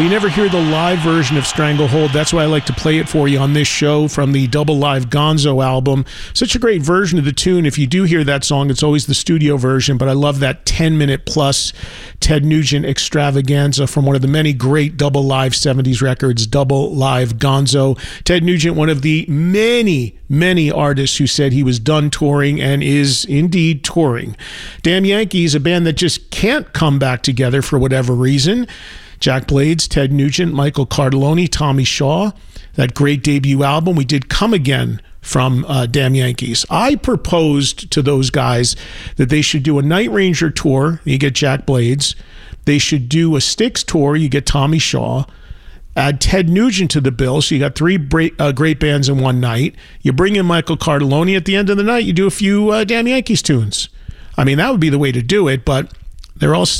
Well, you never hear the live version of Stranglehold. That's why I like to play it for you on this show from the Double Live Gonzo album. Such a great version of the tune. If you do hear that song, it's always the studio version, but I love that 10-minute plus Ted Nugent extravaganza from one of the many great Double Live 70s records, Double Live Gonzo. Ted Nugent, one of the many artists who said he was done touring and is indeed touring. Damn Yankees, a band that just can't come back together for whatever reason. Jack Blades, Ted Nugent, Michael Cardelloni, Tommy Shaw, that great debut album. We did Come Again from Damn Yankees. I proposed to those guys that they should do a Night Ranger tour. You get Jack Blades. They should do a Styx tour. You get Tommy Shaw. Add Ted Nugent to the bill, so you got three great bands in one night. You bring in Michael Cardelloni at the end of the night. You do a few Damn Yankees tunes. I mean, that would be the way to do it, but they're all